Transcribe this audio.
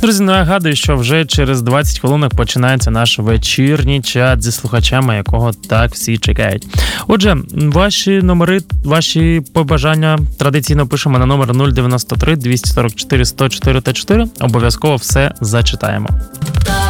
Друзі, нагадую, що вже через 20 хвилин починається наш вечірній чат зі слухачами, якого так всі чекають. Отже, ваші номери, ваші побажання традиційно пишемо на номер 093 244 104 4. Обов'язково все зачитаємо.